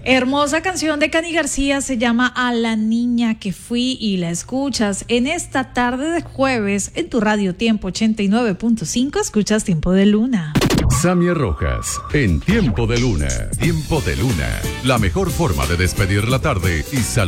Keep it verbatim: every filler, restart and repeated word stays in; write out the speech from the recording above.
Hermosa canción de Cani García, se llama A la niña que fui, y la escuchas en esta tarde de jueves en tu Radio Tiempo ochenta y nueve punto cinco. Escuchas Tiempo de Luna. Sammy Rojas, en Tiempo de Luna. Tiempo de Luna, la mejor forma de despedir la tarde y saludar.